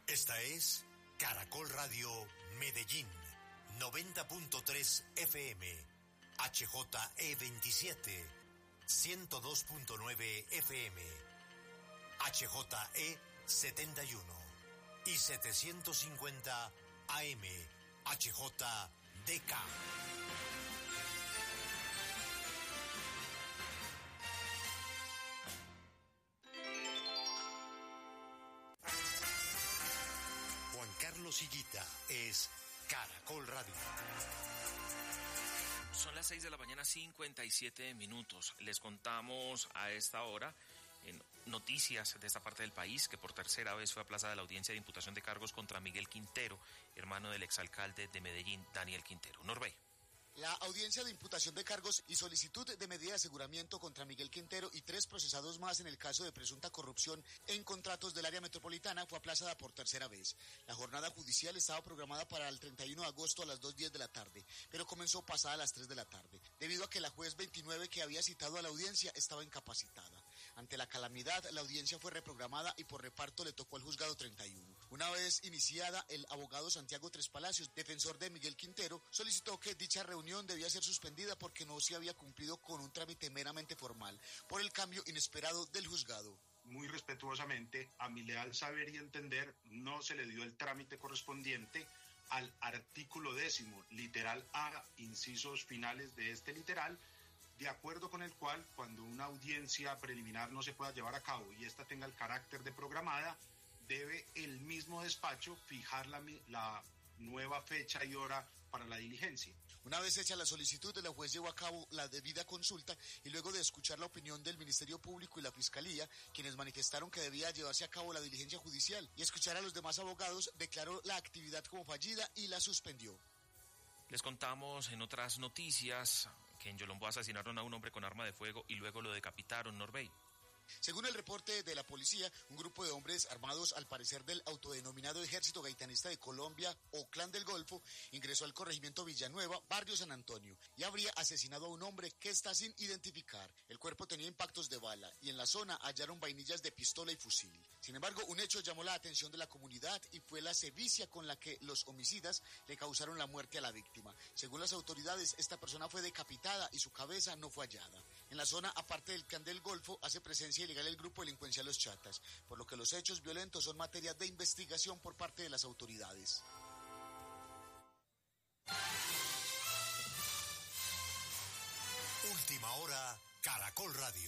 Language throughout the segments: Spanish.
Esta es Caracol Radio Medellín, 90.3 FM, HJE 27, 102.9 FM, HJE 71 y 750 AM, HJDK. Juan Carlos Higuita es Caracol Radio. Son las 6 de la mañana, 57 minutos. Les contamos a esta hora en noticias de esta parte del país que por tercera vez fue aplazada la audiencia de imputación de cargos contra Miguel Quintero, hermano del exalcalde de Medellín, Daniel Quintero. Norbey. La audiencia de imputación de cargos y solicitud de medida de aseguramiento contra Miguel Quintero y 3 procesados más en el caso de presunta corrupción en contratos del área metropolitana fue aplazada por tercera vez. La jornada judicial estaba programada para el 31 de agosto a las 2:10 de la tarde, pero comenzó pasada las 3 de la tarde, debido a que la juez 29 que había citado a la audiencia estaba incapacitada. Ante la calamidad, la audiencia fue reprogramada y por reparto le tocó al juzgado 31. Una vez iniciada, el abogado Santiago Tres Palacios, defensor de Miguel Quintero, solicitó que dicha reunión debía ser suspendida porque no se había cumplido con un trámite meramente formal por el cambio inesperado del juzgado. Muy respetuosamente, a mi leal saber y entender, no se le dio el trámite correspondiente al artículo 10, literal A, incisos finales de este literal, de acuerdo con el cual, cuando una audiencia preliminar no se pueda llevar a cabo y esta tenga el carácter de programada, debe el mismo despacho fijar la nueva fecha y hora para la diligencia. Una vez hecha la solicitud, la juez llevó a cabo la debida consulta y luego de escuchar la opinión del Ministerio Público y la Fiscalía, quienes manifestaron que debía llevarse a cabo la diligencia judicial, y escuchar a los demás abogados, declaró la actividad como fallida y la suspendió. Les contamos en otras noticias que en Yolombó asesinaron a un hombre con arma de fuego y luego lo decapitaron. Norbey. Según el reporte de la policía, un grupo de hombres armados al parecer del autodenominado Ejército Gaitanista de Colombia o Clan del Golfo ingresó al corregimiento Villanueva, barrio San Antonio, y habría asesinado a un hombre que está sin identificar. El cuerpo tenía impactos de bala y en la zona hallaron vainillas de pistola y fusil. Sin embargo, un hecho llamó la atención de la comunidad y fue la sevicia con la que los homicidas le causaron la muerte a la víctima. Según las autoridades, esta persona fue decapitada y su cabeza no fue hallada. En la zona, aparte del Clan del Golfo, hace presencia ilegal el grupo delincuencial Los Chatas, por lo que los hechos violentos son materia de investigación por parte de las autoridades. Última hora, Caracol Radio.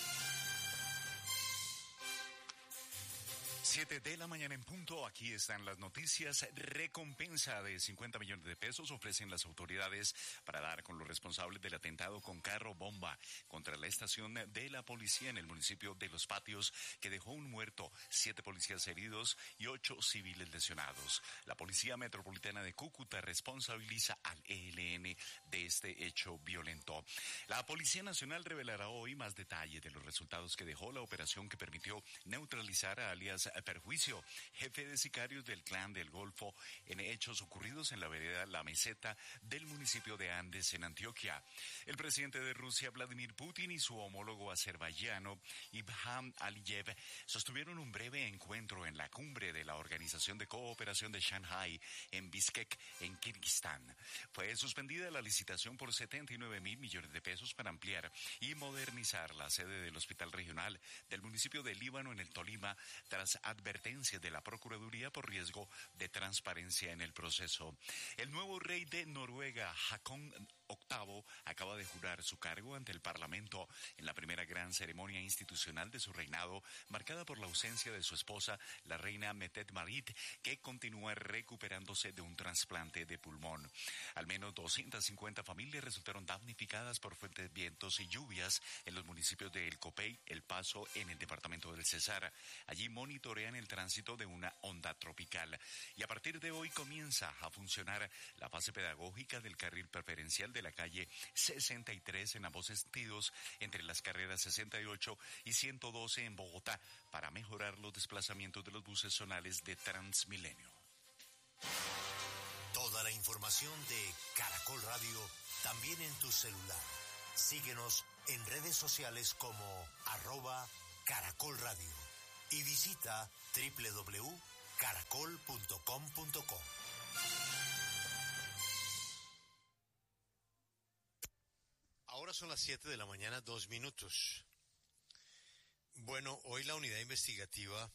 7 de la mañana en punto, aquí están las noticias. Recompensa de 50 millones de pesos ofrecen las autoridades para dar con los responsables del atentado con carro bomba contra la estación de la policía en el municipio de Los Patios, que dejó un muerto, 7 policías heridos y 8 civiles lesionados. La Policía Metropolitana de Cúcuta responsabiliza al ELN de este hecho violento. La Policía Nacional revelará hoy más detalles de los resultados que dejó la operación que permitió neutralizar a alias Perjuicio, jefe de sicarios del Clan del Golfo, en hechos ocurridos en la vereda La Meseta del municipio de Andes, en Antioquia. El presidente de Rusia, Vladimir Putin, y su homólogo azerbaiyano, Ilham Aliyev, sostuvieron un breve encuentro en la cumbre de la Organización de Cooperación de Shanghái en Bishkek, en Kirguistán. Fue suspendida la licitación por 79 mil millones de pesos para ampliar y modernizar la sede del Hospital Regional del municipio de Líbano, en el Tolima, tras advertencias de la Procuraduría por riesgo de transparencia en el proceso. El nuevo rey de Noruega, Haakon VIII, acaba de jurar su cargo ante el Parlamento en la primera gran ceremonia institucional de su reinado, marcada por la ausencia de su esposa, la reina Mette-Marit, que continúa recuperándose de un trasplante de pulmón. Al menos 250 familias resultaron damnificadas por fuertes vientos y lluvias en los municipios de El Copey, El Paso, en el departamento del Cesar. Allí monitorean el tránsito de una onda tropical. Y a partir de hoy comienza a funcionar la fase pedagógica del carril preferencial de la calle 63 en ambos sentidos, entre las carreras 68 y 112 en Bogotá, para mejorar los desplazamientos de los buses zonales de Transmilenio. Toda la información de Caracol Radio también en tu celular. Síguenos en redes sociales como @Caracol Radio y visita caracol.com.co. Ahora son las 7 de la mañana, 2 minutos. Bueno, hoy la unidad investigativa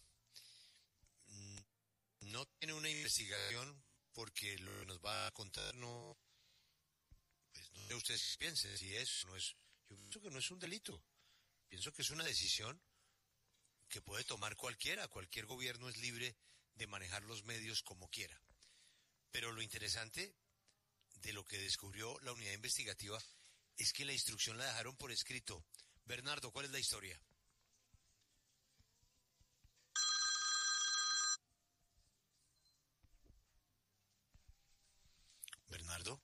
no tiene una investigación porque lo que nos va a contar no sé ustedes piensen si es o no es. Yo pienso que no es un delito. Pienso que es una decisión que puede tomar cualquiera. Cualquier gobierno es libre de manejar los medios como quiera. Pero lo interesante de lo que descubrió la unidad investigativa es que la instrucción la dejaron por escrito. Bernardo, ¿cuál es la historia? Bernardo.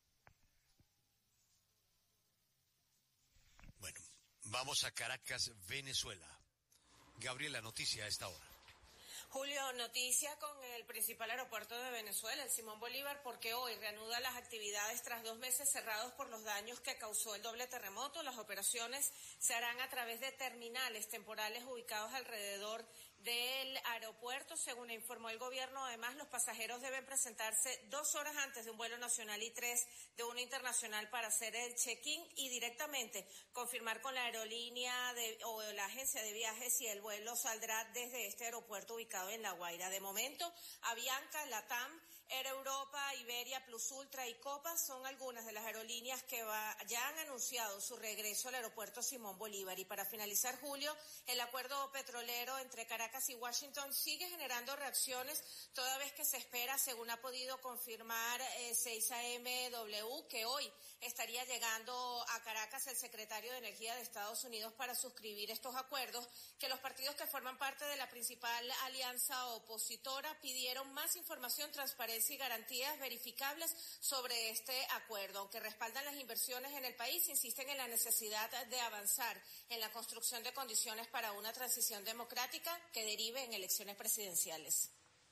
Bueno, vamos a Caracas, Venezuela. Gabriela, noticia a esta hora. Julio, noticia con el principal aeropuerto de Venezuela, el Simón Bolívar, porque hoy reanuda las actividades tras 2 meses cerrados por los daños que causó el doble terremoto. Las operaciones se harán a través de terminales temporales ubicados alrededor del aeropuerto. Según informó el gobierno, además, los pasajeros deben presentarse 2 horas antes de un vuelo nacional y 3 de uno internacional para hacer el check-in y directamente confirmar con la aerolínea o la agencia de viajes si el vuelo saldrá desde este aeropuerto ubicado en La Guaira. De momento, Avianca, LATAM, Air Europa, Iberia, Plus Ultra y Copa son algunas de las aerolíneas que ya han anunciado su regreso al aeropuerto Simón Bolívar. Y para finalizar, Julio, el acuerdo petrolero entre Caracas y Washington sigue generando reacciones, toda vez que se espera, según ha podido confirmar 6AMW, que hoy estaría llegando a Caracas el secretario de Energía de Estados Unidos para suscribir estos acuerdos, que los partidos que forman parte de la principal alianza opositora pidieron más información, transparencia y garantías verificables sobre este acuerdo. Aunque respaldan las inversiones en el país, insisten en la necesidad de avanzar en la construcción de condiciones para una transición democrática que derive en elecciones presidenciales.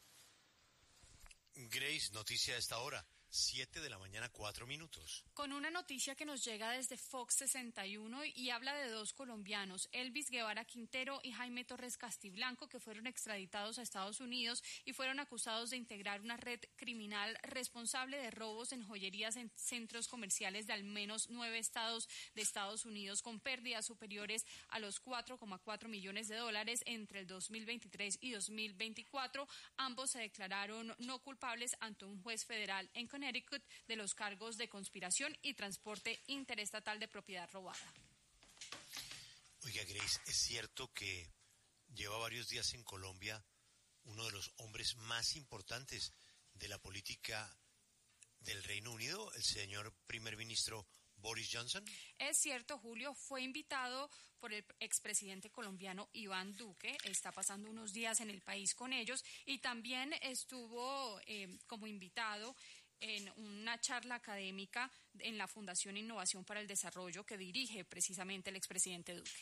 Grace, noticia a esta hora. 7 de la mañana, 4 minutos. Con una noticia que nos llega desde Fox 61 y habla de 2 colombianos, Elvis Guevara Quintero y Jaime Torres Castiblanco, que fueron extraditados a Estados Unidos y fueron acusados de integrar una red criminal responsable de robos en joyerías en centros comerciales de al menos 9 estados de Estados Unidos, con pérdidas superiores a los $4,4 millones entre el 2023 y 2024. Ambos se declararon no culpables ante un juez federal en Connecticut de los cargos de conspiración y transporte interestatal de propiedad robada. Oiga, Grace, ¿es cierto que lleva varios días en Colombia uno de los hombres más importantes de la política del Reino Unido, el señor primer ministro Boris Johnson? Es cierto, Julio, fue invitado por el expresidente colombiano Iván Duque, está pasando unos días en el país con ellos, y también estuvo como invitado en una charla académica en la Fundación Innovación para el Desarrollo que dirige precisamente el expresidente Duque.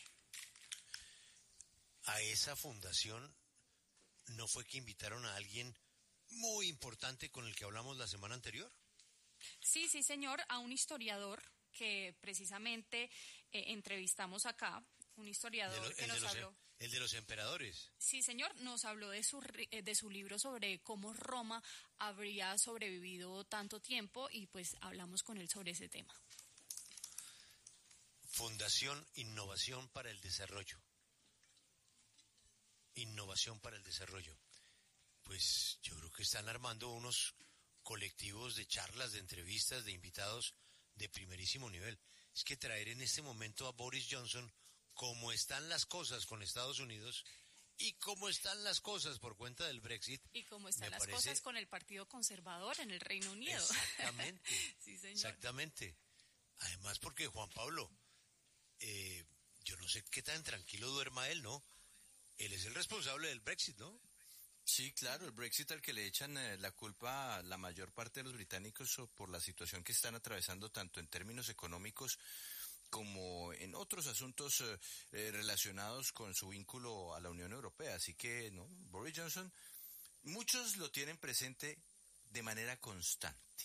A esa fundación ¿no fue que invitaron a alguien muy importante con el que hablamos la semana anterior? Sí, señor, a un historiador que precisamente entrevistamos acá, un historiador que nos habló. El de los emperadores. Sí, señor, nos habló de su libro sobre cómo Roma habría sobrevivido tanto tiempo y pues hablamos con él sobre ese tema. Fundación Innovación para el Desarrollo. Innovación para el Desarrollo. Pues yo creo que están armando unos colectivos de charlas, de entrevistas, de invitados de primerísimo nivel. Es que traer en este momento a Boris Johnson, como están las cosas con Estados Unidos y cómo están las cosas por cuenta del Brexit. Y cómo están las cosas con el Partido Conservador en el Reino Unido. Exactamente. Sí, señor. Exactamente. Además porque Juan Pablo, yo no sé qué tan tranquilo duerma él, ¿no? Él es el responsable del Brexit, ¿no? Sí, claro, el Brexit al que le echan la culpa a la mayor parte de los británicos por la situación que están atravesando tanto en términos económicos como en otros asuntos relacionados con su vínculo a la Unión Europea. Así que, ¿no? Boris Johnson, muchos lo tienen presente de manera constante.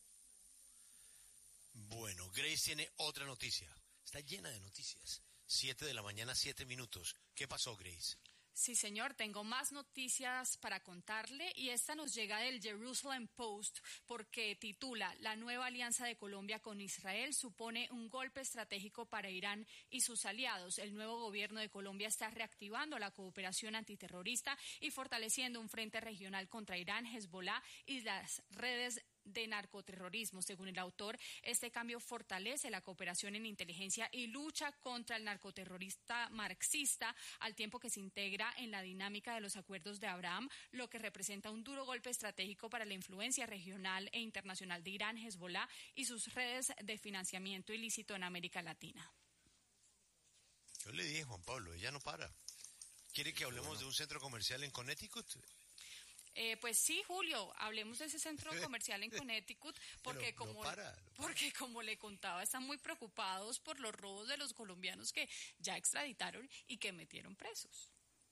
Bueno, Grace tiene otra noticia. Está llena de noticias. 7 de la mañana, 7 minutos. ¿Qué pasó, Grace? Sí, señor, tengo más noticias para contarle y esta nos llega del Jerusalem Post porque titula La nueva alianza de Colombia con Israel supone un golpe estratégico para Irán y sus aliados. El nuevo gobierno de Colombia está reactivando la cooperación antiterrorista y fortaleciendo un frente regional contra Irán, Hezbollah y las redes de narcoterrorismo. Según el autor, este cambio fortalece la cooperación en inteligencia y lucha contra el narcoterrorista marxista, al tiempo que se integra en la dinámica de los acuerdos de Abraham, lo que representa un duro golpe estratégico para la influencia regional e internacional de Irán, Hezbollah y sus redes de financiamiento ilícito en América Latina. Yo le dije, Juan Pablo, ella no para. ¿Quiere que hablemos de un centro comercial en Connecticut? Pues sí, Julio, hablemos de ese centro comercial en Connecticut, porque porque como le contaba, están muy preocupados por los robos de los colombianos que ya extraditaron y que metieron presos.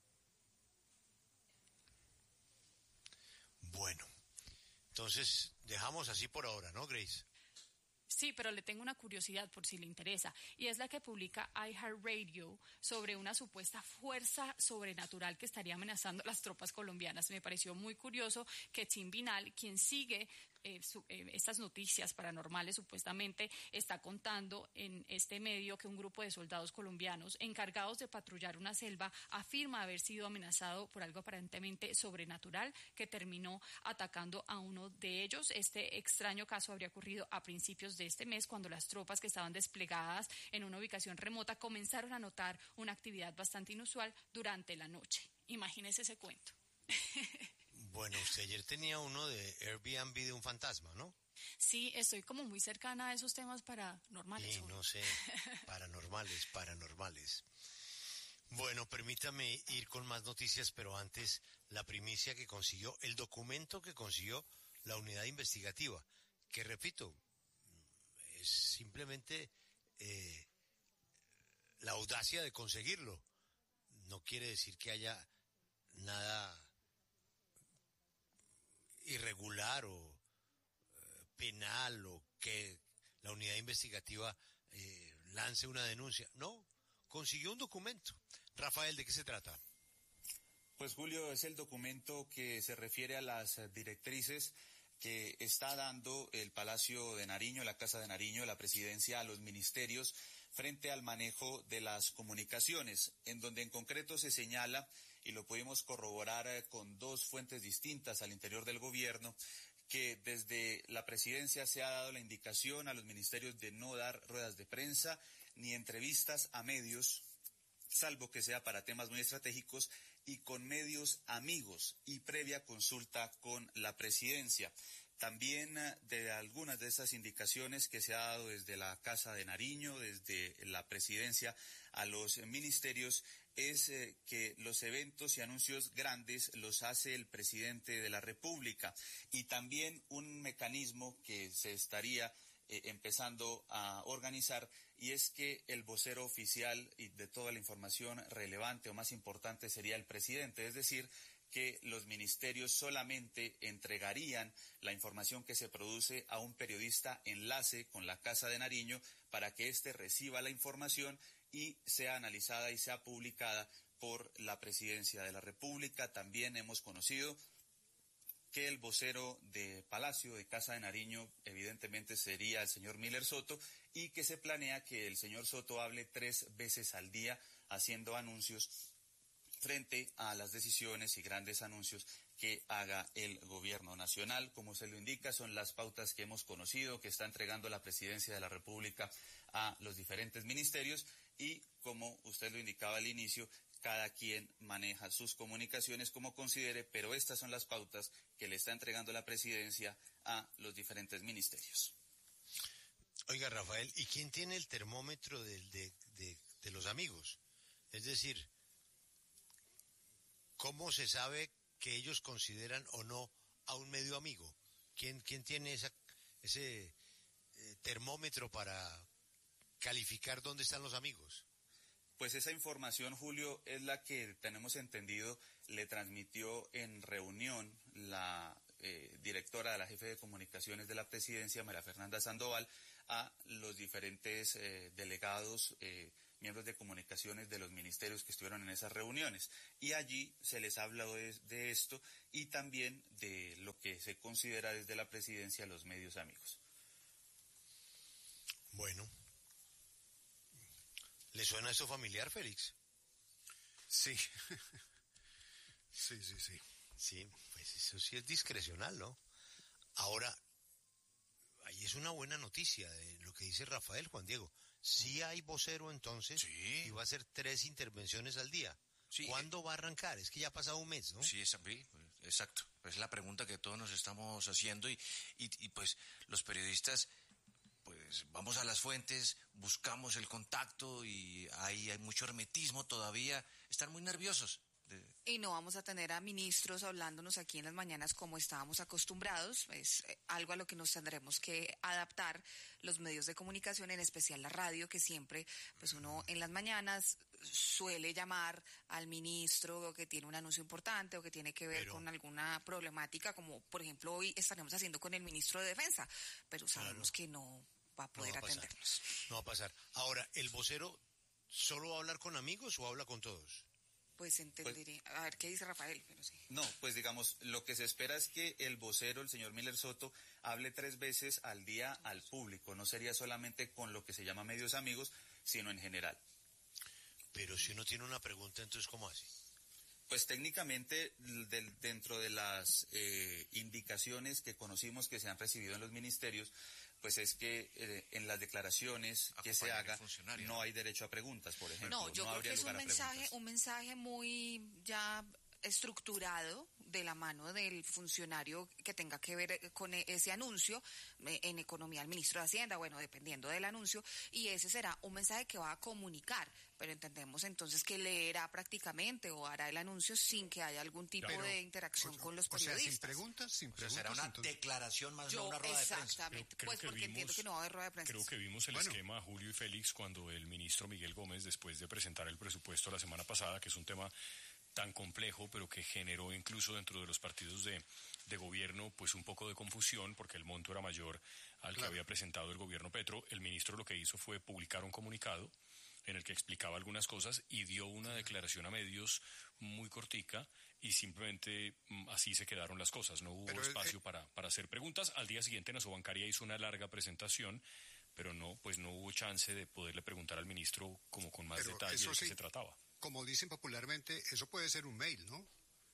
Bueno, entonces dejamos así por ahora, ¿no, Grace? Sí, pero le tengo una curiosidad por si le interesa, y es la que publica iHeartRadio sobre una supuesta fuerza sobrenatural que estaría amenazando a las tropas colombianas. Me pareció muy curioso que Tim Binal, quien sigue estas noticias paranormales supuestamente, está contando en este medio que un grupo de soldados colombianos encargados de patrullar una selva afirma haber sido amenazado por algo aparentemente sobrenatural que terminó atacando a uno de ellos. Este extraño caso habría ocurrido a principios de este mes, cuando las tropas que estaban desplegadas en una ubicación remota comenzaron a notar una actividad bastante inusual durante la noche. Imagínese ese cuento. Bueno, usted ayer tenía uno de Airbnb de un fantasma, ¿no? Sí, estoy como muy cercana a esos temas paranormales. Sí, no sé, paranormales. Bueno, permítame ir con más noticias, pero antes la primicia que consiguió, el documento que consiguió la unidad investigativa, que repito, es simplemente la audacia de conseguirlo. No quiere decir que haya nada irregular o penal o que la unidad investigativa lance una denuncia. No, consiguió un documento. Rafael, ¿de qué se trata? Pues Julio, es el documento que se refiere a las directrices que está dando el Palacio de Nariño, la Casa de Nariño, la Presidencia, a los ministerios frente al manejo de las comunicaciones, en donde en concreto se señala, y lo pudimos corroborar con dos fuentes distintas al interior del gobierno, que desde la Presidencia se ha dado la indicación a los ministerios de no dar ruedas de prensa ni entrevistas a medios, salvo que sea para temas muy estratégicos y con medios amigos y previa consulta con la Presidencia. También de algunas de esas indicaciones que se ha dado desde la Casa de Nariño, desde la Presidencia a los ministerios, es que los eventos y anuncios grandes los hace el presidente de la República, y también un mecanismo que se estaría empezando a organizar, y es que el vocero oficial y de toda la información relevante o más importante sería el presidente, es decir, que los ministerios solamente entregarían la información que se produce a un periodista enlace con la Casa de Nariño para que éste reciba la información y sea analizada y sea publicada por la Presidencia de la República. También hemos conocido que el vocero de Palacio, de Casa de Nariño, evidentemente sería el señor Miller Soto, y que se planea que el señor Soto hable 3 veces al día haciendo anuncios frente a las decisiones y grandes anuncios que haga el gobierno nacional. Como se lo indica, son las pautas que hemos conocido, que está entregando la Presidencia de la República a los diferentes ministerios, y como usted lo indicaba al inicio, cada quien maneja sus comunicaciones como considere, pero estas son las pautas que le está entregando la Presidencia a los diferentes ministerios. Oiga, Rafael, ¿y quién tiene el termómetro de los amigos? Es decir, ¿cómo se sabe que ellos consideran o no a un medio amigo? ¿Quién tiene ese termómetro para calificar dónde están los amigos? Pues esa información, Julio, es la que tenemos entendido le transmitió en reunión la directora de la jefe de comunicaciones de la Presidencia, María Fernanda Sandoval, a los diferentes delegados miembros de comunicaciones de los ministerios que estuvieron en esas reuniones. Y allí se les ha hablado de esto y también de lo que se considera desde la presidencia los medios amigos. Bueno, ¿le suena esto familiar, Félix? Sí. Sí. Sí, pues eso sí es discrecional, ¿no? Ahora, ahí es una buena noticia de lo que dice Rafael, Juan Diego. Sí hay vocero entonces, Sí. y va a hacer 3 intervenciones al día. Sí, ¿Cuándo va a arrancar? Es que ya ha pasado un mes, ¿no? Sí, exacto. Es la pregunta que todos nos estamos haciendo y pues los periodistas, pues vamos a las fuentes, buscamos el contacto y ahí hay mucho hermetismo todavía. Están muy nerviosos. Y no vamos a tener a ministros hablándonos aquí en las mañanas como estábamos acostumbrados. Es algo a lo que nos tendremos que adaptar los medios de comunicación, en especial la radio, que siempre, pues uno en las mañanas suele llamar al ministro que tiene un anuncio importante o que tiene que ver con alguna problemática, como por ejemplo hoy estaremos haciendo con el ministro de Defensa, pero sabemos que no va a poder atendernos. No va a pasar. Ahora, ¿el vocero solo va a hablar con amigos o habla con todos? Pues entenderé. A ver qué dice Rafael, pero sí. No, pues digamos, lo que se espera es que el vocero, el señor Miller Soto, hable 3 veces al día al público. No sería solamente con lo que se llama medios amigos, sino en general. Pero si uno tiene una pregunta, entonces ¿cómo hace? Pues técnicamente, dentro de las indicaciones que conocimos que se han recibido en los ministerios, pues es que en las declaraciones que se haga no hay derecho a preguntas, por ejemplo. No, yo creo que es un mensaje muy ya estructurado de la mano del funcionario que tenga que ver con ese anuncio, en economía el ministro de Hacienda, bueno, dependiendo del anuncio, y ese será un mensaje que va a comunicar, pero entendemos entonces que leerá prácticamente o hará el anuncio sin que haya algún tipo de interacción con los periodistas. O sea, sin preguntas. Será una declaración más, no una rueda de prensa. Exactamente, pues porque entiendo que no va a haber rueda de prensa. Creo que vimos el esquema, Julio y Félix, cuando el ministro Miguel Gómez, después de presentar el presupuesto la semana pasada, que es un tema tan complejo, pero que generó incluso dentro de los partidos de gobierno pues un poco de confusión, porque el monto era mayor al que había presentado el gobierno Petro. El ministro lo que hizo fue publicar un comunicado en el que explicaba algunas cosas y dio una declaración a medios muy cortica y simplemente así se quedaron las cosas. No hubo espacio para hacer preguntas. Al día siguiente Nasobancaria hizo una larga presentación, pero no hubo chance de poderle preguntar al ministro como con más detalle de qué se trataba. Como dicen popularmente, eso puede ser un mail, ¿no?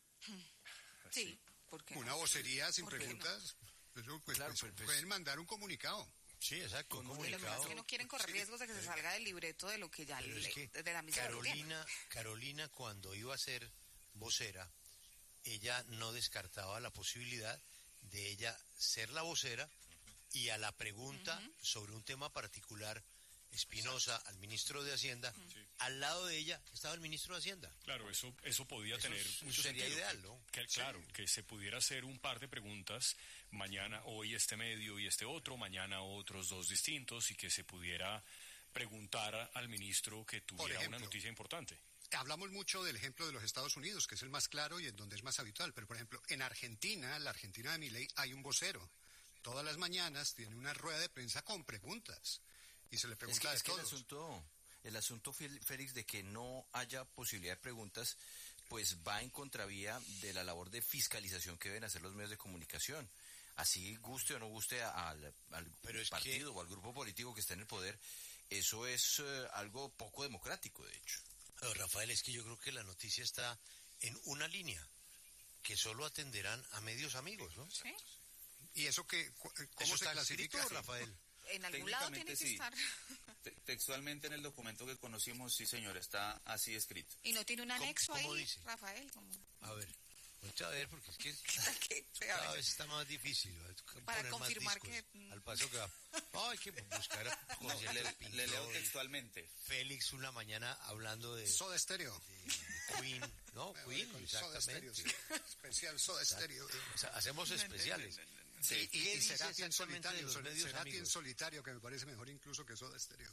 Sí, ¿por qué? Una vocería sin preguntas. Eso, pues, pueden mandar un comunicado. Sí, exacto, un comunicado. Es que no quieren correr riesgos de que se salga del libreto de lo que ya de la misma Carolina, cuando iba a ser vocera, ella no descartaba la posibilidad de ella ser la vocera y a la pregunta sobre un tema particular espinosa al ministro de Hacienda, al lado de ella estaba el ministro de Hacienda. Claro, eso podía tener mucho sería sentido. Ideal, ¿no? Claro, que se pudiera hacer un par de preguntas, mañana, hoy este medio y este otro, mañana otros 2 distintos, y que se pudiera preguntar al ministro que tuviera una noticia importante. Hablamos mucho del ejemplo de los Estados Unidos, que es el más claro y en donde es más habitual, pero por ejemplo, en Argentina, la Argentina de Milei, hay un vocero. Todas las mañanas tiene una rueda de prensa con preguntas. Y se le pregunta es que el asunto, Félix, de que no haya posibilidad de preguntas, pues va en contravía de la labor de fiscalización que deben hacer los medios de comunicación. Así guste o no guste al partido o al grupo político que está en el poder, eso es algo poco democrático, de hecho. Rafael, es que yo creo que la noticia está en una línea, que solo atenderán a medios amigos, ¿no? Sí. ¿Y eso cómo se clasifica, Rafael? En algún lado tiene que estar. Textualmente en el documento que conocimos, sí señor, está así escrito. ¿Y no tiene un anexo ahí, dice? Rafael? A ver, a ver, porque es que cada vez está más difícil. Para confirmar que... Al paso que va. Hay que buscar... le leo textualmente. Félix una mañana hablando de... Soda Stereo. De Queen, ¿no? Queen, exactamente. Especial Soda Stereo. O sea, hacemos especiales. Sí, y Cerati en solitario, Cerati en solitario, que me parece mejor incluso que Soda Stereo.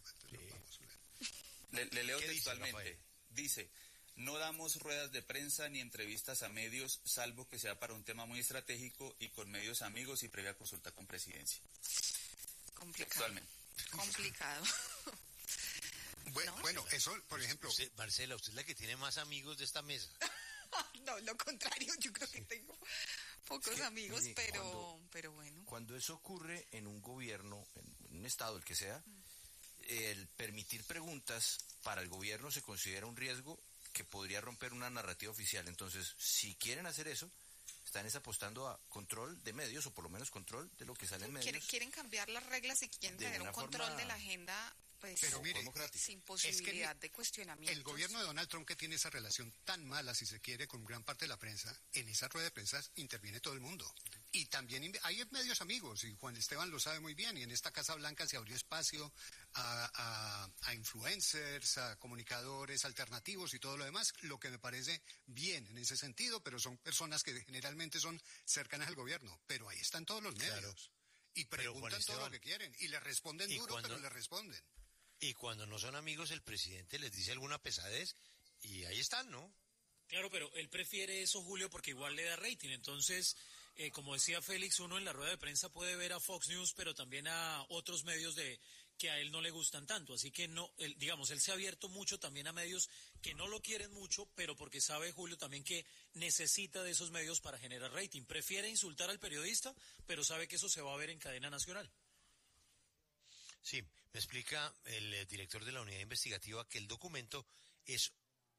Le leo textualmente. Dice, no damos ruedas de prensa ni entrevistas a medios, salvo que sea para un tema muy estratégico y con medios amigos y previa consulta con presidencia. Complicado. Complicado. Bueno, eso, por ejemplo... Marcela, usted es la que tiene más amigos de esta mesa. No, lo contrario, yo creo que tengo pocos amigos, pero bueno. Cuando eso ocurre en un gobierno, en un estado, el que sea, el permitir preguntas para el gobierno se considera un riesgo que podría romper una narrativa oficial. Entonces, si quieren hacer eso, están apostando a control de medios, o por lo menos control de lo que sale en medios. Quieren cambiar las reglas y quieren tener un control de la agenda, pues, pero mire, sin posibilidad de cuestionamiento. El gobierno de Donald Trump, que tiene esa relación tan mala, si se quiere, con gran parte de la prensa, en esa rueda de prensa interviene todo el mundo. Y también hay medios amigos, y Juan Esteban lo sabe muy bien, y en esta Casa Blanca se abrió espacio a influencers, a comunicadores alternativos y todo lo demás, lo que me parece bien en ese sentido, pero son personas que generalmente son cercanas al gobierno. Pero ahí están todos los medios. Claro. Y preguntan todo lo que quieren, y les responden duro, pero les responden. Y cuando no son amigos, el presidente les dice alguna pesadez, y ahí están, ¿no? Claro, pero él prefiere eso, Julio, porque igual le da rating. Entonces, como decía Félix, uno en la rueda de prensa puede ver a Fox News, pero también a otros medios que a él no le gustan tanto. Así que no, él se ha abierto mucho también a medios que no lo quieren mucho, pero porque sabe, Julio, también que necesita de esos medios para generar rating. Prefiere insultar al periodista, pero sabe que eso se va a ver en cadena nacional. Sí, me explica el director de la unidad investigativa que el documento es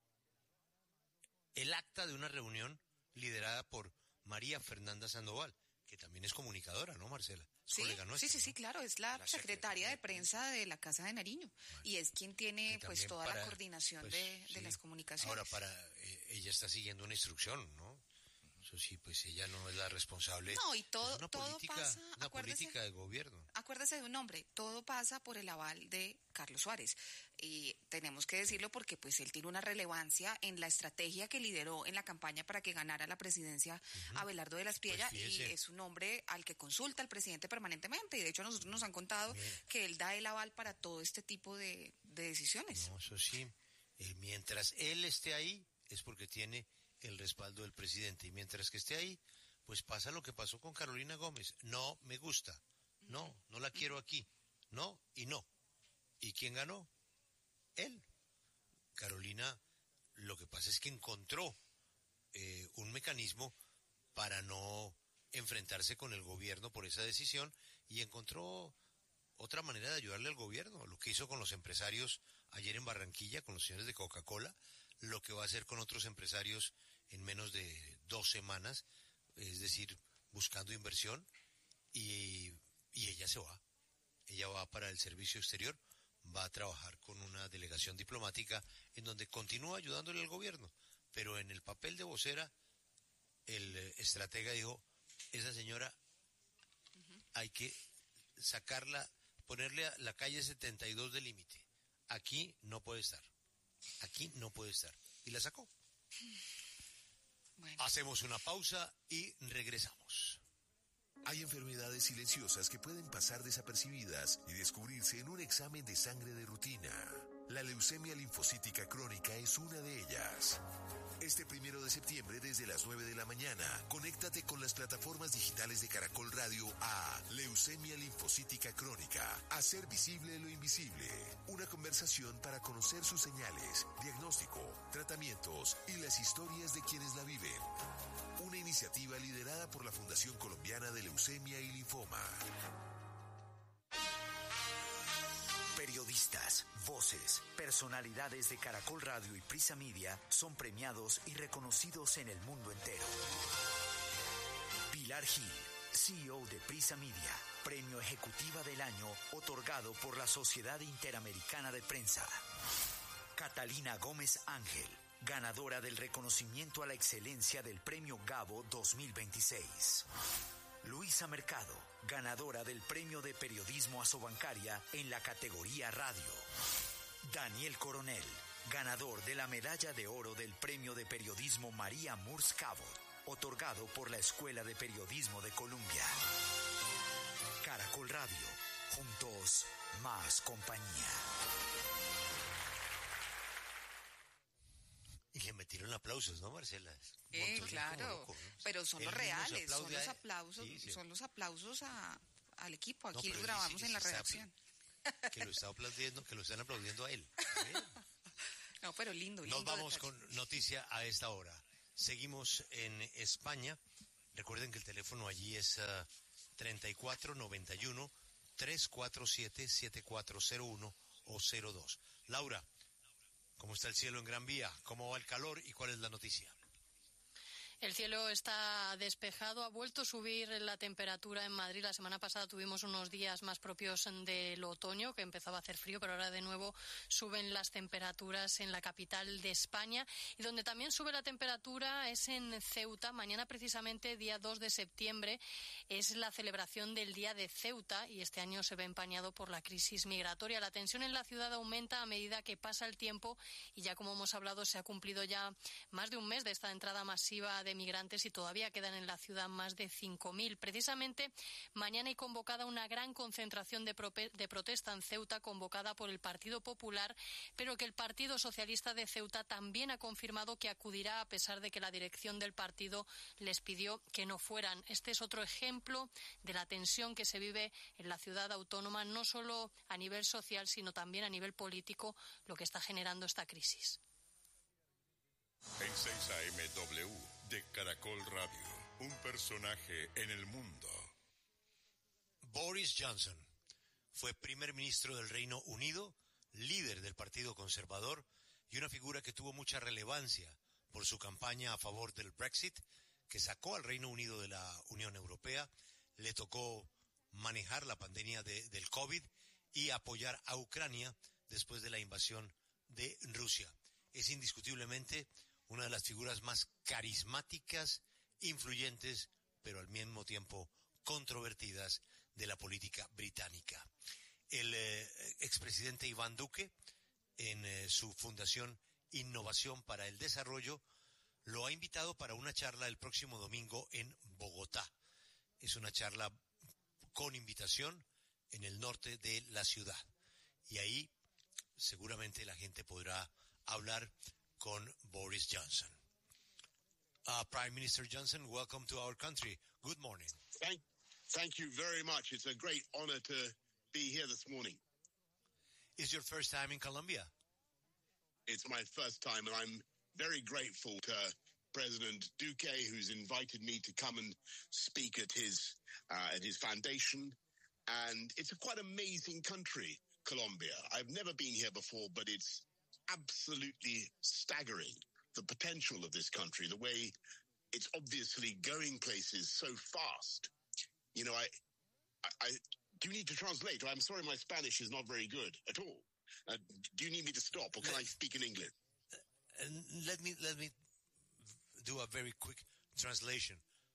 el acta de una reunión liderada por María Fernanda Sandoval, que también es comunicadora, ¿no, Marcela? Sí, sí, claro, es la secretaria de prensa de la Casa de Nariño, y es quien tiene pues toda la coordinación de las comunicaciones. Ahora, ella está siguiendo una instrucción, ¿no? Eso sí, pues ella no es la responsable. No, y todo pasa, una acuérdese, política de gobierno. Acuérdese de un nombre, todo pasa por el aval de Carlos Suárez. Y tenemos que decirlo porque pues él tiene una relevancia en la estrategia que lideró en la campaña para que ganara la presidencia Abelardo de la Espriella, pues y es un hombre al que consulta el presidente permanentemente, y de hecho a nosotros nos han contado que él da el aval para todo este tipo de decisiones. No, eso sí, mientras él esté ahí es porque tiene el respaldo del presidente, y mientras que esté ahí, pues pasa lo que pasó con Carolina Gómez. No me gusta, no la quiero aquí, no y no. ¿Y quién ganó? Él. Carolina, lo que pasa es que encontró un mecanismo para no enfrentarse con el gobierno por esa decisión, y encontró otra manera de ayudarle al gobierno, lo que hizo con los empresarios ayer en Barranquilla, con los señores de Coca-Cola, lo que va a hacer con otros empresarios en menos de 2 semanas, es decir, buscando inversión, y ella se va. Ella va para el servicio exterior, va a trabajar con una delegación diplomática en donde continúa ayudándole al gobierno, pero en el papel de vocera, el estratega dijo, esa señora hay que sacarla, ponerle a la calle 72 de límite. Aquí no puede estar. Y la sacó. Bueno. Hacemos una pausa y regresamos. Hay enfermedades silenciosas que pueden pasar desapercibidas y descubrirse en un examen de sangre de rutina. La leucemia linfocítica crónica es una de ellas. Este 1 de septiembre desde las 9 de la mañana, conéctate con las plataformas digitales de Caracol Radio a Leucemia linfocítica crónica, hacer visible lo invisible. Una conversación para conocer sus señales, diagnóstico, tratamientos y las historias de quienes la viven. Una iniciativa liderada por la Fundación Colombiana de Leucemia y Linfoma. Periodistas, voces, personalidades de Caracol Radio y Prisa Media son premiados y reconocidos en el mundo entero. Pilar Gil, CEO de Prisa Media, Premio Ejecutiva del Año otorgado por la Sociedad Interamericana de Prensa. Catalina Gómez Ángel, ganadora del reconocimiento a la excelencia del Premio Gabo 2026. Luisa Mercado, ganadora del Premio de Periodismo Asobancaria en la categoría Radio. Daniel Coronel, ganador de la Medalla de Oro del Premio de Periodismo María Murs Cabot, otorgado por la Escuela de Periodismo de Colombia. Caracol Radio, juntos, más compañía. Y le metieron aplausos, ¿no, Marcela? Claro, loco, ¿no? Pero son los reales, son los aplausos al equipo, aquí los grabamos en la redacción. que lo están aplaudiendo a él. No, pero lindo. Nos vamos con noticia a esta hora. Seguimos en España. Recuerden que el teléfono allí es 3491-347-7401 o 02. Laura, ¿cómo está el cielo en Gran Vía? ¿Cómo va el calor y cuál es la noticia? El cielo está despejado, ha vuelto a subir la temperatura en Madrid. La semana pasada tuvimos unos días más propios del otoño, que empezaba a hacer frío, pero ahora de nuevo suben las temperaturas en la capital de España. Y donde también sube la temperatura es en Ceuta. Mañana, precisamente, día 2 de septiembre, es la celebración del Día de Ceuta y este año se ve empañado por la crisis migratoria. La tensión en la ciudad aumenta a medida que pasa el tiempo y ya, como hemos hablado, se ha cumplido ya más de un mes de esta entrada masiva de migrantes y todavía quedan en la ciudad más de 5.000. Precisamente mañana hay convocada una gran concentración de protesta en Ceuta, convocada por el Partido Popular, pero que el Partido Socialista de Ceuta también ha confirmado que acudirá, a pesar de que la dirección del partido les pidió que no fueran. Este es otro ejemplo de la tensión que se vive en la ciudad autónoma, no solo a nivel social, sino también a nivel político, lo que está generando esta crisis. En 6am de Caracol Radio, un personaje en el mundo. Boris Johnson fue primer ministro del Reino Unido, líder del Partido Conservador y una figura que tuvo mucha relevancia por su campaña a favor del Brexit, que sacó al Reino Unido de la Unión Europea. Le tocó manejar la pandemia del COVID y apoyar a Ucrania después de la invasión de Rusia. Es indiscutiblemente una de las figuras más carismáticas, influyentes, pero al mismo tiempo controvertidas de la política británica. El expresidente Iván Duque, en su fundación Innovación para el Desarrollo, lo ha invitado para una charla el próximo domingo en Bogotá. Es una charla con invitación en el norte de la ciudad. Y ahí seguramente la gente podrá hablar con Boris Johnson. Prime Minister Johnson, welcome to our country. Good morning. Thank you very much. It's a great honor to be here this morning. Is your first time in Colombia? It's my first time, and I'm very grateful to President Duque, who's invited me to come and speak at his foundation. And it's a quite amazing country, Colombia. I've never been here before, but it's absolutely staggering, the potential of this country, the way it's obviously going places so fast. You know, I do you need to translate? I'm sorry, my Spanish is not very good at all. Do you need me to stop, or can I speak in English? Let me do a very quick translation.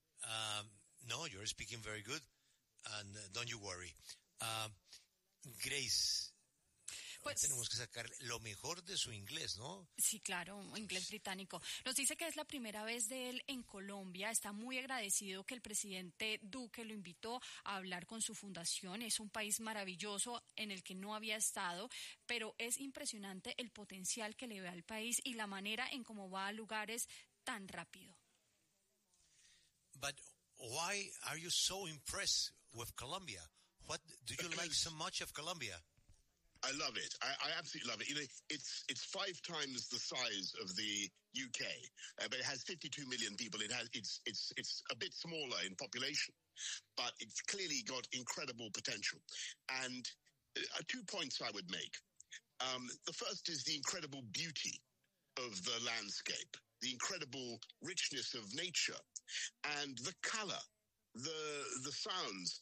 No, you're speaking very good, and don't you worry. Grace, pues tenemos que sacar lo mejor de su inglés, ¿no? Sí, claro, inglés británico. Nos dice que es la primera vez de él en Colombia. Está muy agradecido que el presidente Duque lo invitó a hablar con su fundación. Es un país maravilloso en el que no había estado, pero es impresionante el potencial que le ve al país y la manera en cómo va a lugares tan rápido. But why are you so impressed with Colombia? What do you like so much of Colombia? I love it. I absolutely love it. You know, it's 5 times the size of the UK, but it has 52 million people. It's a bit smaller in population, but it's clearly got incredible potential. And 2 points I would make. The first is the incredible beauty of the landscape, the incredible richness of nature, and the color, the sounds.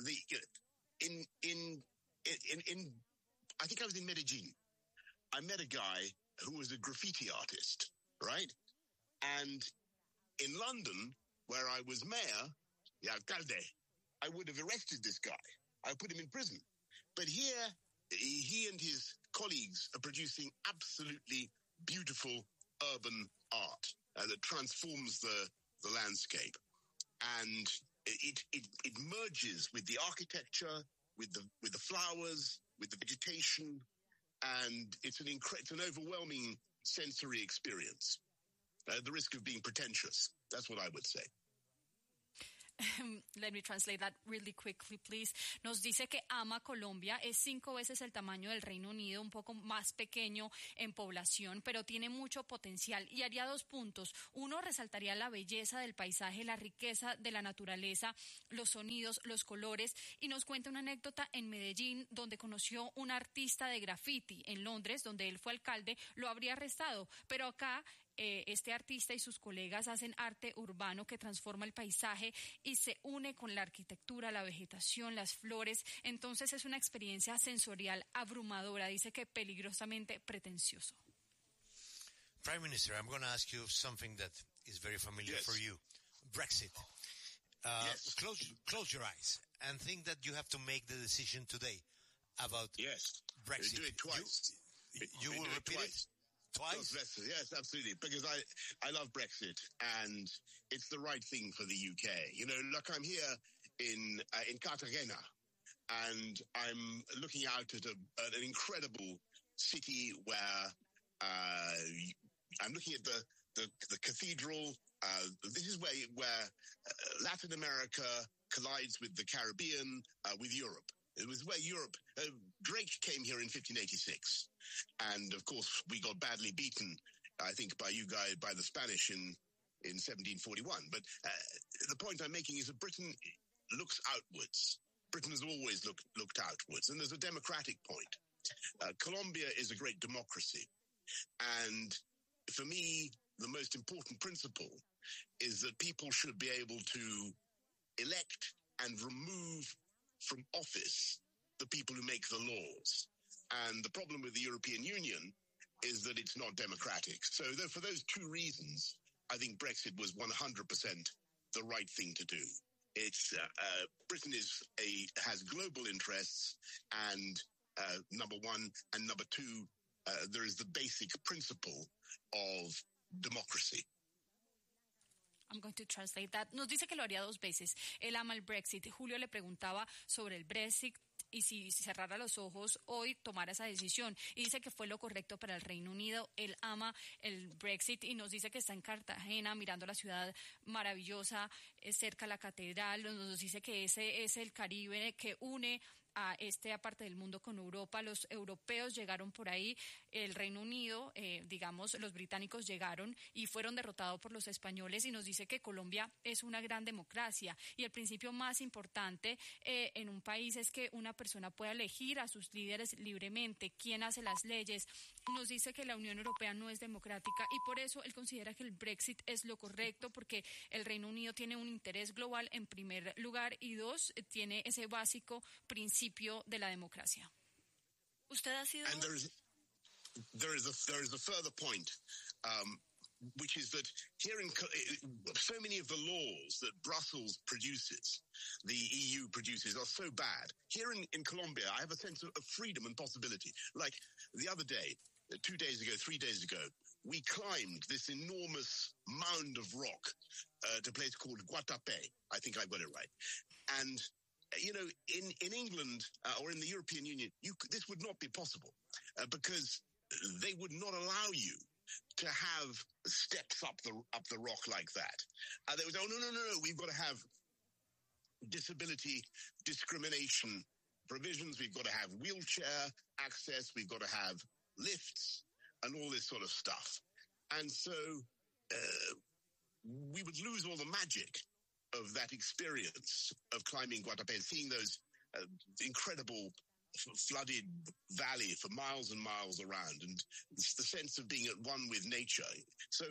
I think I was in Medellin. I met a guy who was a graffiti artist, right? And in London, where I was mayor, the alcalde, I would have arrested this guy. I put him in prison. But here, he and his colleagues are producing absolutely beautiful urban art that transforms the landscape. And it merges with the architecture, with the flowers, with the vegetation, and it's an overwhelming sensory experience. At the risk of being pretentious, that's what I would say. let me translate that really quickly, please. Nos dice que ama Colombia, es 5 veces el tamaño del Reino Unido, un poco más pequeño en población, pero tiene mucho potencial y haría 2 puntos. Uno, resaltaría la belleza del paisaje, la riqueza de la naturaleza, los sonidos, los colores, y nos cuenta una anécdota en Medellín, donde conoció un artista de graffiti. En Londres, donde él fue alcalde, lo habría arrestado, pero acá este artista y sus colegas hacen arte urbano que transforma el paisaje y se une con la arquitectura, la vegetación, las flores. Entonces es una experiencia sensorial abrumadora, dice que peligrosamente pretencioso. Prime Minister, I'm going to ask you something that is very familiar for you. Brexit. Close your eyes and think that you have to make the decision today about Brexit. Do it twice. You will repeat it? Twice? Yes, absolutely. Because I love Brexit, and it's the right thing for the UK. You know, look, I'm here in Cartagena, and I'm looking out at an incredible city where I'm looking at the cathedral. This is where Latin America collides with the Caribbean, with Europe. It was where Europe, Drake came here in 1586. And of course, we got badly beaten, I think, by the Spanish in 1741. But the point I'm making is that Britain looks outwards. Britain has always looked outwards. And there's a democratic point. Colombia is a great democracy. And for me, the most important principle is that people should be able to elect and remove from office the people who make the laws. And the problem with the European Union is that it's not democratic. So for those 2 reasons, I think Brexit was 100% the right thing to do. It's Britain has global interests, and number 1, and number 2, there is the basic principle of democracy. I'm going to translate that. Nos dice que lo haría 2 veces. Él ama el Brexit. Julio le preguntaba sobre el Brexit y si cerrara los ojos hoy tomara esa decisión. Y dice que fue lo correcto para el Reino Unido. Él ama el Brexit y nos dice que está en Cartagena mirando la ciudad maravillosa, cerca a la catedral. Nos dice que ese es el Caribe que une a esta parte del mundo con Europa. Los europeos llegaron por ahí, el Reino Unido, digamos, los británicos llegaron y fueron derrotados por los españoles, y nos dice que Colombia es una gran democracia y el principio más importante en un país es que una persona pueda elegir a sus líderes libremente, quién hace las leyes. Nos dice que la Unión Europea no es democrática y por eso él considera que el Brexit es lo correcto, porque el Reino Unido tiene un interés global en primer lugar y 2, tiene ese básico principio de la democracia. Usted ha sido... And there is a further point, which is that here so many of the laws that Brussels produces, the EU produces, are so bad. Here in Colombia, I have a sense of freedom and possibility. Like the other day, 2 days ago, 3 days ago, we climbed this enormous mound of rock to a place called Guatapé. I think I've got it right. And you know, in England or in the European Union, this would not be possible because they would not allow you to have steps up the rock like that. They would say, oh, no, we've got to have disability discrimination provisions. We've got to have wheelchair access. We've got to have lifts and all this sort of stuff. And so we would lose all the magic of that experience of climbing Guatapé, seeing those incredible flooded valley for miles and miles around, and the sense of being at one with nature. So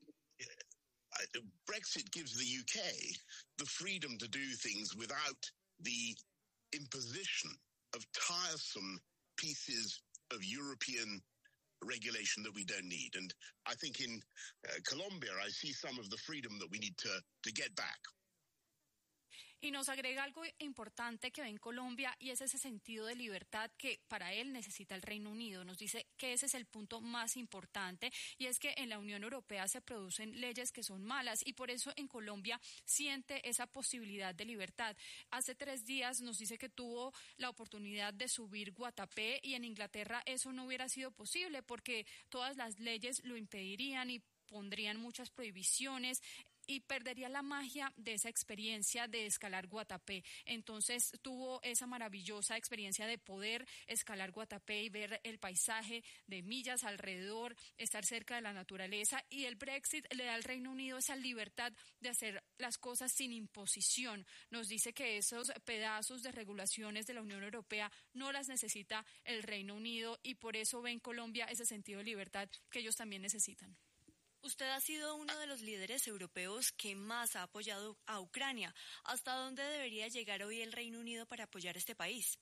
Brexit gives the UK the freedom to do things without the imposition of tiresome pieces of European regulation that we don't need. And I think in Colombia, I see some of the freedom that we need to get back. Y nos agrega algo importante que ve en Colombia, y es ese sentido de libertad que para él necesita el Reino Unido. Nos dice que ese es el punto más importante, y es que en la Unión Europea se producen leyes que son malas, y por eso en Colombia siente esa posibilidad de libertad. Hace 3 días nos dice que tuvo la oportunidad de subir Guatapé, y en Inglaterra eso no hubiera sido posible porque todas las leyes lo impedirían y pondrían muchas prohibiciones. y perdería la magia de esa experiencia de escalar Guatapé. Entonces tuvo esa maravillosa experiencia de poder escalar Guatapé y ver el paisaje de millas alrededor, estar cerca de la naturaleza, y el Brexit le da al Reino Unido esa libertad de hacer las cosas sin imposición. Nos dice que esos pedazos de regulaciones de la Unión Europea no las necesita el Reino Unido y por eso ve en Colombia ese sentido de libertad que ellos también necesitan. Usted ha sido uno de los líderes europeos que más ha apoyado a Ucrania. ¿Hasta dónde debería llegar hoy el Reino Unido para apoyar este país?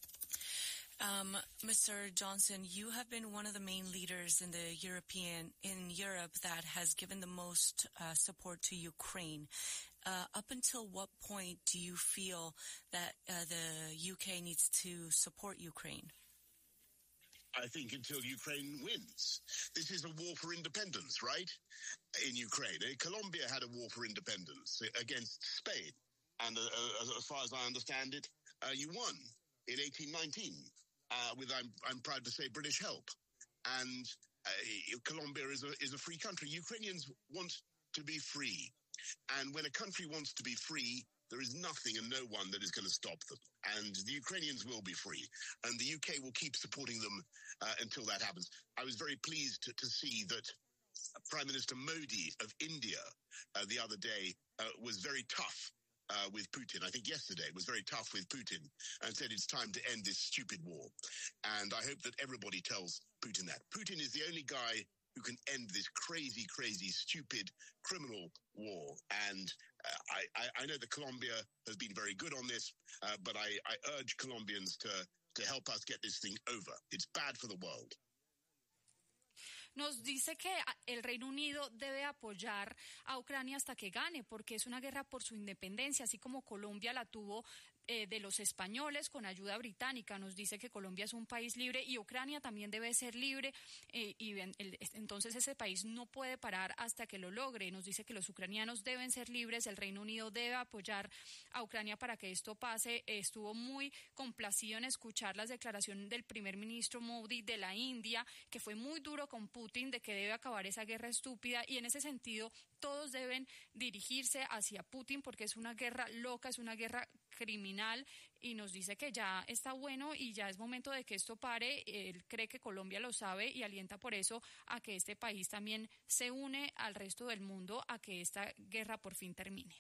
Mr. Johnson, you have been one of the main leaders in Europe that has given the most support to Ukraine. Up until what point do you feel that the UK needs to support Ukraine? I think until Ukraine wins. This is a war for independence, right? In Ukraine. Colombia had a war for independence against Spain. And as far as I understand it, you won in 1819 with, I'm proud to say, British help. And Colombia is a free country. Ukrainians want to be free. And when a country wants to be free, there is nothing and no one that is going to stop them. And the Ukrainians will be free. And the UK will keep supporting them until that happens. I was very pleased to see that Prime Minister Modi of India the other day was very tough with Putin. I think yesterday was very tough with Putin and said it's time to end this stupid war. And I hope that everybody tells Putin that. Putin is the only guy who can end this crazy, crazy, stupid criminal war. And I know that Colombia has been very good on this, but I urge Colombians to help us get this thing over. It's bad for the world. Nos dice que el Reino Unido debe apoyar a Ucrania hasta que gane, porque es una guerra por su independencia, así como Colombia la tuvo de los españoles con ayuda británica. Nos dice que Colombia es un país libre y Ucrania también debe ser libre entonces ese país no puede parar hasta que lo logre. Nos dice que los ucranianos deben ser libres, el Reino Unido debe apoyar a Ucrania para que esto pase. Estuvo muy complacido en escuchar las declaraciones del primer ministro Modi de la India, que fue muy duro con Putin, de que debe acabar esa guerra estúpida, y en ese sentido todos deben dirigirse hacia Putin porque es una guerra loca, es una guerra criminal, y nos dice que ya está bueno y ya es momento de que esto pare. Él cree que Colombia lo sabe y alienta por eso a que este país también se une al resto del mundo a que esta guerra por fin termine.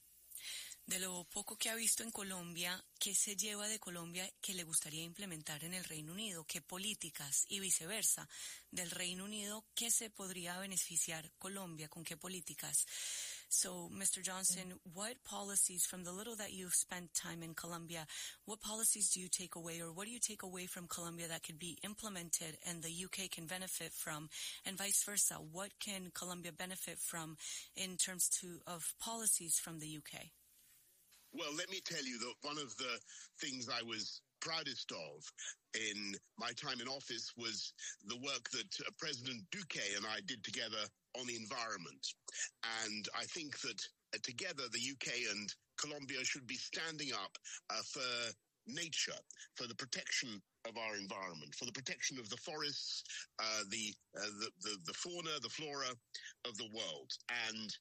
De lo poco que ha visto en Colombia, ¿qué se lleva de Colombia que le gustaría implementar en el Reino Unido? ¿Qué políticas y viceversa del Reino Unido? ¿Qué se podría beneficiar Colombia? ¿Con qué políticas? So, Mr. Johnson, what policies, from the little that you've spent time in Colombia, what policies do you take away, or what do you take away from Colombia that could be implemented and the UK can benefit from, and vice versa? What can Colombia benefit from in terms of policies from the UK? Well, let me tell you that one of the things I was proudest of in my time in office was the work that President Duque and I did together on the environment. And I think that together the UK and Colombia should be standing up for nature, for the protection of our environment, for the protection of the forests, the fauna, the flora of the world. And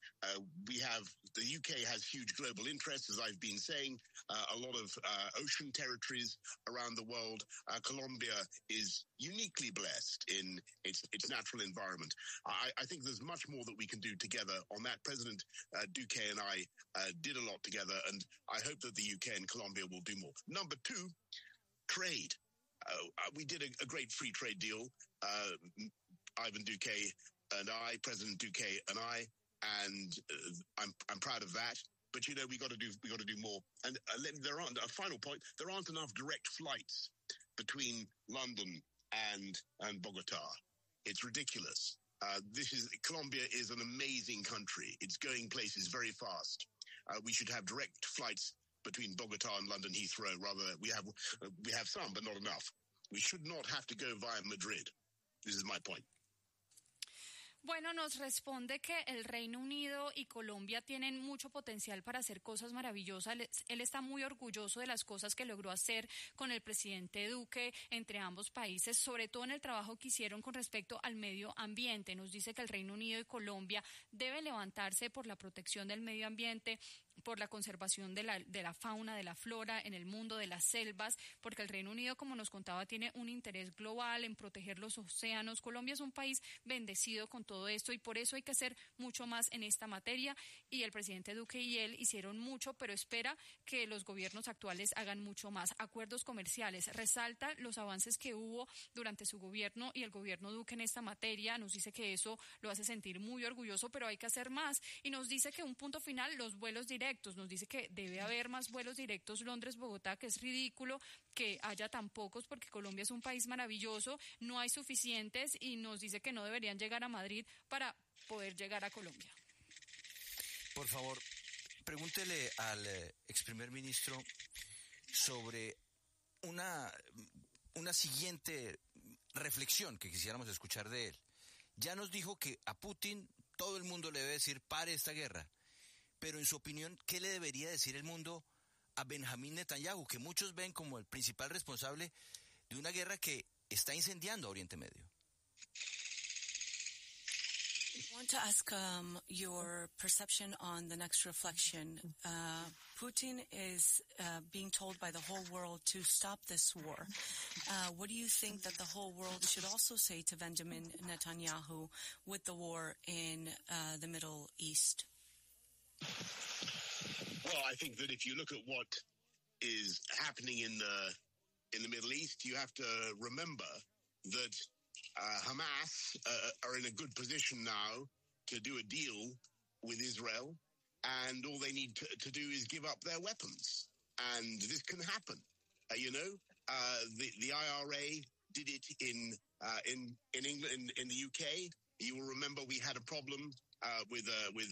the UK has huge global interests, as I've been saying, a lot of ocean territories around the world. Colombia is uniquely blessed in its natural environment. I think there's much more that we can do together on that. President Duque and I did a lot together, and I hope that the UK and Colombia will do more. Number two, trade. We did a great free trade deal, Ivan Duque and I, President Duque and I, and I'm proud of that. But you know, we got to do more. And there aren't, a final point, there aren't enough direct flights between London and Bogota. It's ridiculous. Colombia is an amazing country. It's going places very fast. We should have direct flights between Bogota and London Heathrow. Rather, we have some, but not enough. We should not have to go via Madrid. This is my point. Bueno, nos responde que el Reino Unido y Colombia tienen mucho potencial para hacer cosas maravillosas. Él está muy orgulloso de las cosas que logró hacer con el presidente Duque entre ambos países, sobre todo en el trabajo que hicieron con respecto al medio ambiente. Nos dice que el Reino Unido y Colombia deben levantarse por la protección del medio ambiente, por la conservación de la fauna, de la flora en el mundo, de las selvas, porque el Reino Unido, como nos contaba, tiene un interés global en proteger los océanos. Colombia es un país bendecido con todo esto y por eso hay que hacer mucho más en esta materia, y el presidente Duque y él hicieron mucho, pero espera que los gobiernos actuales hagan mucho más. Acuerdos comerciales, resalta los avances que hubo durante su gobierno y el gobierno Duque en esta materia. Nos dice que eso lo hace sentir muy orgulloso, pero hay que hacer más, y nos dice que un punto final, los vuelos directos. Nos dice que debe haber más vuelos directos Londres-Bogotá, que es ridículo que haya tan pocos porque Colombia es un país maravilloso, no hay suficientes, y nos dice que no deberían llegar a Madrid para poder llegar a Colombia. Por favor, pregúntele al ex primer ministro sobre una siguiente reflexión que quisiéramos escuchar de él. Ya nos dijo que a Putin todo el mundo le debe decir pare esta guerra. Pero en su opinión, ¿qué le debería decir el mundo a Benjamín Netanyahu, que muchos ven como el principal responsable de una guerra que está incendiando a Oriente Medio? I want to ask your perception on the next reflection. Putin is being told by the whole world to stop this war. What do you think that the whole world should also say to Benjamin Netanyahu with the war in the Middle East? Well, I think that if you look at what is happening in the Middle East, you have to remember that Hamas are in a good position now to do a deal with Israel, and all they need to do is give up their weapons, and this can happen. The IRA did it in England, in the UK. You will remember we had a problem with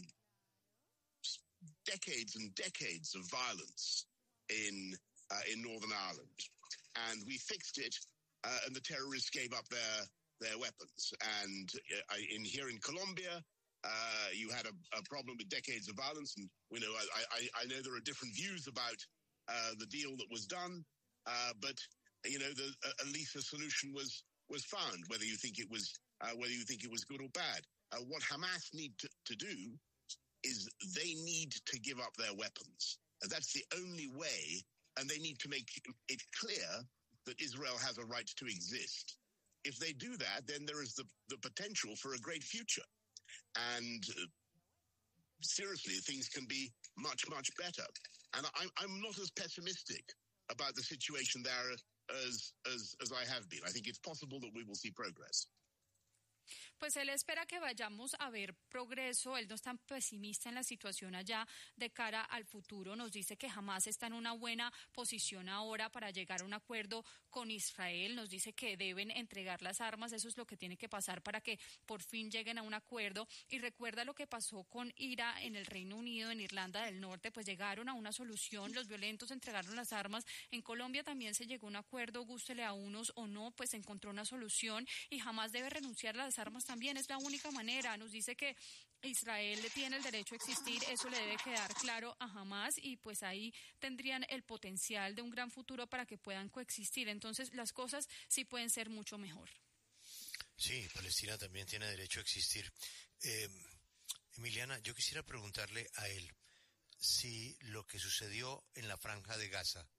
decades and decades of violence in Northern Ireland, and we fixed it, and the terrorists gave up their weapons. And here in Colombia, you had a problem with decades of violence, and I know there are different views about the deal that was done, but at least a solution was found. Whether you think it was good or bad, what Hamas need to do is they need to give up their weapons. That's the only way, and they need to make it clear that Israel has a right to exist. If they do that, then there is the potential for a great future. And seriously, things can be much, much better. And I'm not as pessimistic about the situation there as I have been. I think it's possible that we will see progress. Pues él espera que vayamos a ver progreso. Él no es tan pesimista en la situación allá de cara al futuro. Nos dice que Hamas está en una buena posición ahora para llegar a un acuerdo con Israel. Nos dice que deben entregar las armas. Eso es lo que tiene que pasar para que por fin lleguen a un acuerdo. Y recuerda lo que pasó con IRA en el Reino Unido, en Irlanda del Norte, pues llegaron a una solución. Los violentos entregaron las armas. En Colombia también se llegó a un acuerdo, gústele a unos o no, pues se encontró una solución, y Hamas debe renunciar a las armas también. Es la única manera. Nos dice que Israel tiene el derecho a existir, eso le debe quedar claro a Hamas, y pues ahí tendrían el potencial de un gran futuro para que puedan coexistir. Entonces las cosas sí pueden ser mucho mejor. Sí, Palestina también tiene derecho a existir. Emiliana, yo quisiera preguntarle a él si lo que sucedió en la Franja de Gaza,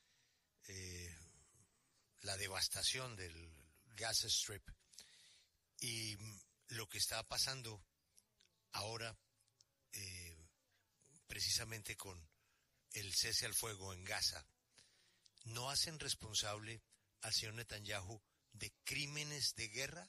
la devastación del Gaza Strip y lo que está pasando ahora, precisamente con el cese al fuego en Gaza, ¿no hacen responsable al señor Netanyahu de crímenes de guerra?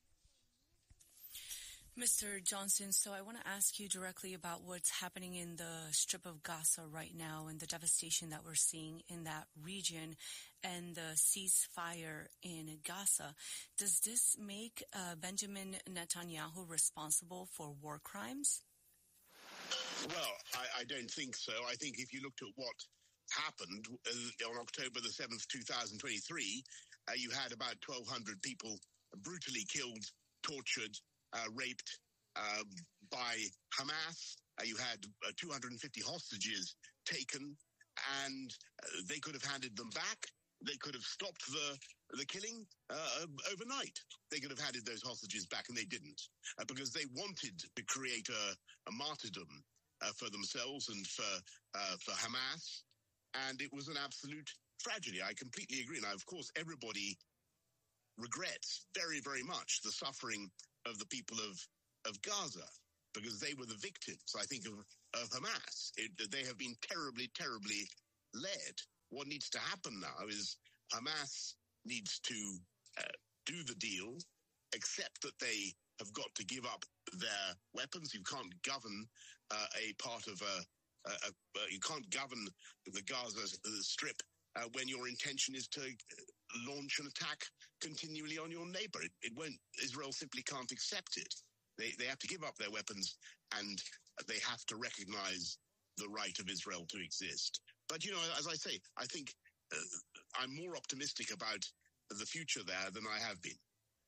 Mr. Johnson, so I want to ask you directly about what's happening in the Strip of Gaza right now and the devastation that we're seeing in that region and the ceasefire in Gaza. Does this make Benjamin Netanyahu responsible for war crimes? Well, I don't think so. I think if you looked at what happened on October the 7th, 2023, you had about 1,200 people brutally killed, tortured, raped by Hamas. You had 250 hostages taken, and they could have handed them back. They could have stopped the killing overnight. They could have handed those hostages back, and they didn't, because they wanted to create a martyrdom for themselves and for Hamas, and it was an absolute tragedy. I completely agree. Now, of course, everybody regrets very, very much the suffering of the people of Gaza, because they were the victims, I think, of Hamas. They have been terribly, terribly led. What needs to happen now is Hamas needs to do the deal, accept that they have got to give up their weapons. You can't govern a part of you can't govern the Gaza Strip when your intention is to launch an attack continually on your neighbor. It won't. Israel simply can't accept it. They have to give up their weapons, and they have to recognize the right of Israel to exist. But, you know, as I say, I think I'm more optimistic about the future there than I have been.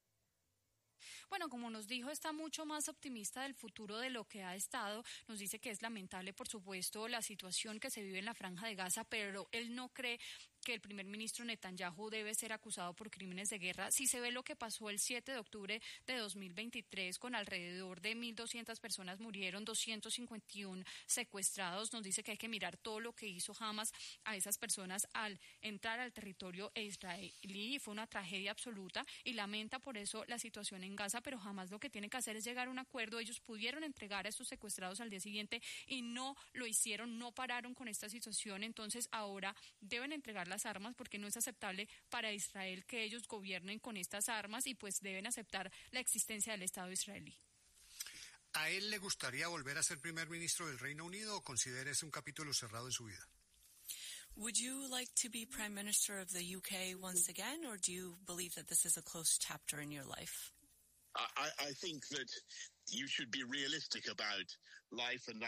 Bueno, como nos dijo, está mucho más optimista del futuro de lo que ha estado. Nos dice que es lamentable, por supuesto, la situación que se vive en la Franja de Gaza, pero él no cree que el primer ministro Netanyahu debe ser acusado por crímenes de guerra. Si se ve lo que pasó el 7 de octubre de 2023, con alrededor de 1.200 personas murieron, 251 secuestrados, nos dice que hay que mirar todo lo que hizo Hamas a esas personas al entrar al territorio israelí. Fue una tragedia absoluta y lamenta por eso la situación en Gaza, pero Hamas lo que tiene que hacer es llegar a un acuerdo. Ellos pudieron entregar a estos secuestrados al día siguiente y no lo hicieron, no pararon con esta situación. Entonces ahora deben entregar las armas, porque no es aceptable para Israel que ellos gobiernen con estas armas, y pues deben aceptar la existencia del Estado israelí. ¿A él le gustaría volver a ser primer ministro del Reino Unido o considera ese un capítulo cerrado en su vida? Would you like to be Prime Minister of the UK once again, or do you believe that this is a closed chapter in your life? I think that you should be realistic about life, and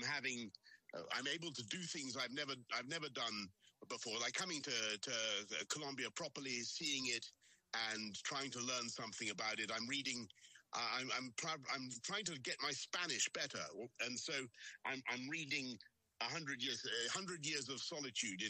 I'm able to do things I've never done before, like coming to Colombia properly, seeing it, and trying to learn something about it. I'm reading. I'm trying to get my Spanish better, and so I'm reading 100 years of solitude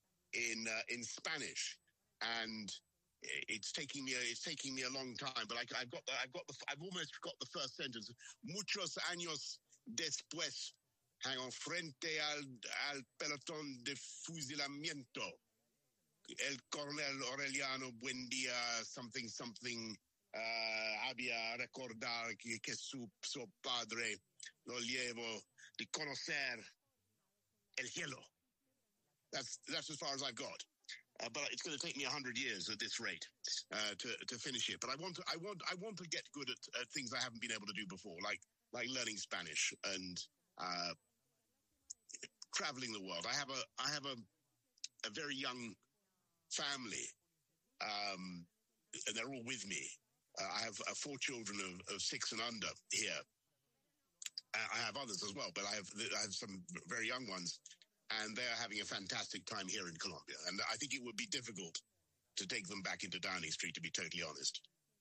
in Spanish, and it's taking me a long time. But I've almost got the first sentence. Muchos años después, frente al pelotón de fusilamiento, el coronel Aureliano Buendía something había recordar que su padre lo llevó de conocer el cielo. That's as far as I've got. But it's going to take me 100 years at this rate to finish it. But I want to get good at things I haven't been able to do before, like learning Spanish and traveling the world. I have a very young family, and they're all with me. I have 4 children of 6 and under here. I have others as well, but I have some very young ones, and they're having a fantastic time here in Colombia. And I think it would be difficult to take them back into Downing Street, to be totally honest.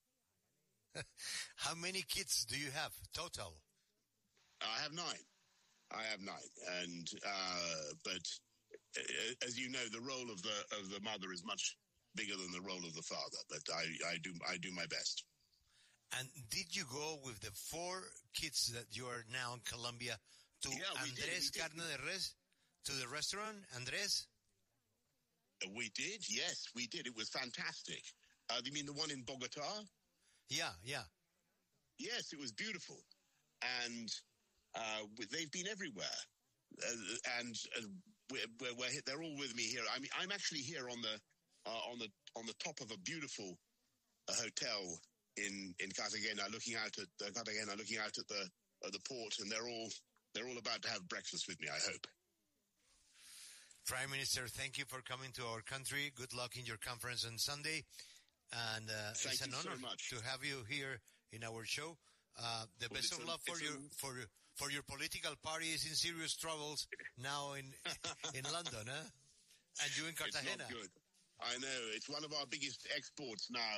How many kids do you have total? I have 9. And but as you know, the role of the mother is much bigger than the role of the father. But I do my best. And did you go with the 4 kids that you are now in Colombia to Andrés Carne de Res, to the restaurant, Andrés? We did, yes, we did. It was fantastic. You mean the one in Bogota? Yeah. Yes, it was beautiful. And they've been everywhere. And they're all with me here. I mean, I'm actually here on the top of a beautiful hotel in Cartagena, looking out at the port, and they're all about to have breakfast with me, I hope. Prime Minister, thank you for coming to our country. Good luck in your conference on Sunday, and it's an honor to have you here in our show. The best of luck for your political party is in serious troubles now in London, huh? And you in Cartagena. It's not good. I know. It's one of our biggest exports now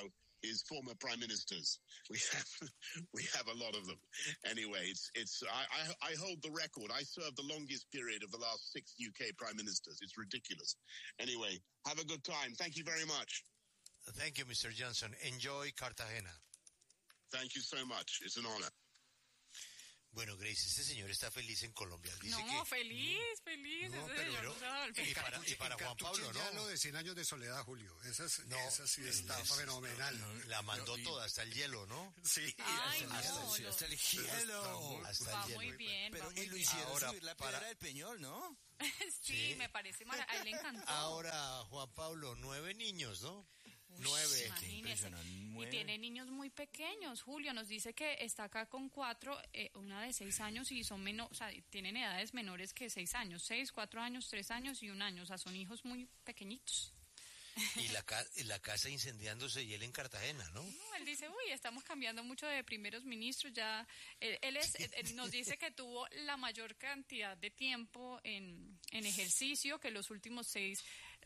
is former prime ministers. We have a lot of them. Anyway, I hold the record. I served the longest period of the last 6 UK prime ministers. It's ridiculous. Anyway, have a good time. Thank you very much. Thank you, Mr. Johnson. Enjoy Cartagena. Thank you so much. It's an honor. Bueno, Grace, este señor está feliz en Colombia. Dice feliz. No, pero y para Juan Pablo, ¿no? Ya lo de 100 años de soledad, Julio. Esa sí está fenomenal. La mandó toda, hasta el hielo, ¿no? Sí. Hasta el hielo. Va muy bien. Pero y lo hicieron subir la piedra del Peñol, ¿no? Sí, me parece maravilloso. A él le encantó. Ahora, Juan Pablo, 9 niños, ¿no? 9. Imagínese. Y tiene niños muy pequeños. Julio nos dice que está acá con 4, una de 6 años y son menores, o sea, tienen edades menores que 6 años, 6, 4 años, 3 años y 1 año, o sea, son hijos muy pequeñitos. Y la casa incendiándose y él en Cartagena, ¿no? No, él dice, estamos cambiando mucho de primeros ministros, ya, él nos dice que tuvo la mayor cantidad de tiempo en ejercicio que los últimos 6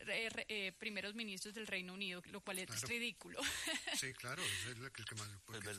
primeros ministros del Reino Unido, lo cual es ridículo. Sí, claro, es el que más...